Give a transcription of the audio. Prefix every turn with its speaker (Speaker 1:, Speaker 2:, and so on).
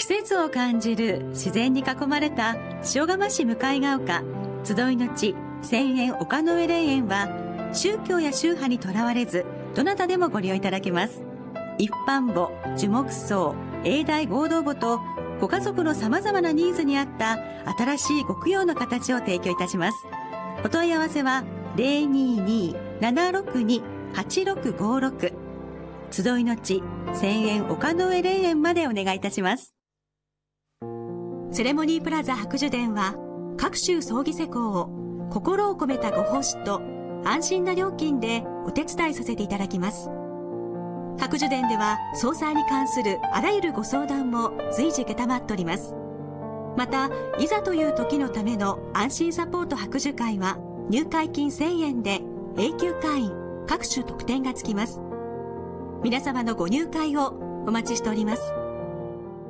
Speaker 1: 季節を感じる自然に囲まれた塩釜市向ヶ丘集いの地千円丘の上霊園は、宗教や宗派にとらわれずどなたでもご利用いただけます。一般墓、樹木葬、永代合同墓とご家族の様々なニーズに合った新しいご供養の形を提供いたします。お問い合わせは 022-762-8656 集いの地千円丘の上霊園までお願いいたします。セレモニープラザ白樹殿は、各種葬儀施工を心を込めたご奉仕と安心な料金でお手伝いさせていただきます。白樹殿では葬祭に関するあらゆるご相談も随時承っております。また、いざという時のための安心サポート白樹会は、入会金1000円で永久会員各種特典がつきます。皆様のご入会をお待ちしております。